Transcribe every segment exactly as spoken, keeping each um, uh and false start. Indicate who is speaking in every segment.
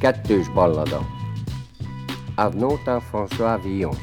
Speaker 1: Kettős ballada. Arnaud François Villon.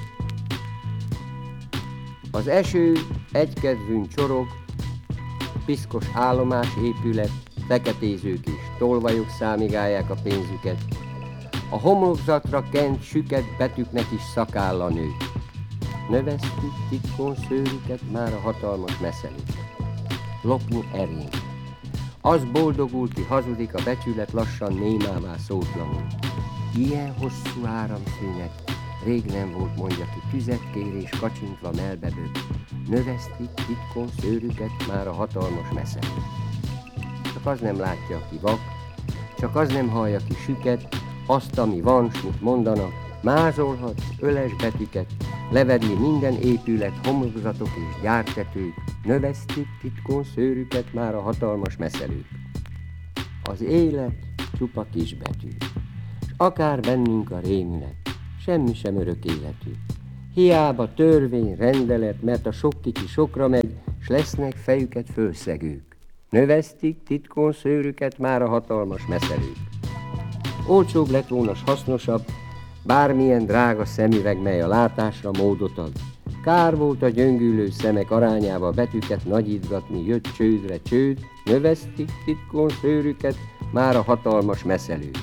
Speaker 1: Az eső egykedvűn csorog, piszkos állomás épület, feketézők is tolvajok számigálják a pénzüket. A homlokzatra kent süket betűknek is szakálla nő. Növesztik titkon szőrüket már a hatalmas messzelők. Lopni erény. Az boldogul, ki hazudik, a becsület lassan némává szótlanul. Ilyen hosszú áramszünet, rég nem volt, mondja ki, tüzet kér és kacsintva melbebög. Növesztik titkon szőrüket már a hatalmas messzelők. Csak az nem látja, aki vak, csak az nem hallja ki süket, azt, ami van, s mit mondanak, mázolhatsz öles betűket, levedli minden épület, homlokzatok és gyártetők, növesztik titkon szőrüket már a hatalmas messzelők. Az élet csupa kisbetű, s akár bennünk a rémület, semmi sem örök életű. Hiába törvény, rendelet, mert a sok kicsi sokra megy, s lesznek fejüket fölszegők. Növesztik titkon szőrüket már a hatalmas messzelők. Olcsóbb lett volna, s hasznosabb, bármilyen drága szemüveg, mely a látásra módot ad. Kár volt a gyöngülő szemek arányába betűket nagyítgatni, jött csődre csőd, növesztik titkon szőrüket már a hatalmas messzelők.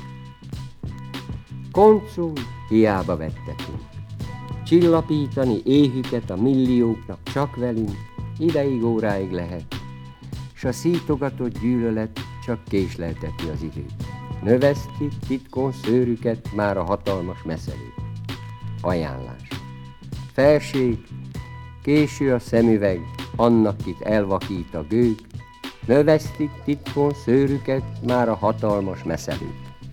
Speaker 1: Koncul hiába vettetünk. Csillapítani éhüket a millióknak csak velünk, ideig óráig lehet, s a szítogatott gyűlölet csak késlelteti az időt. Növesztik titkon szőrüket már a hatalmas messzelők. Ajánlás. Felség, késő a szemüveg, annak kit elvakít a gők, növesztik titkon szőrüket már a hatalmas messzelők.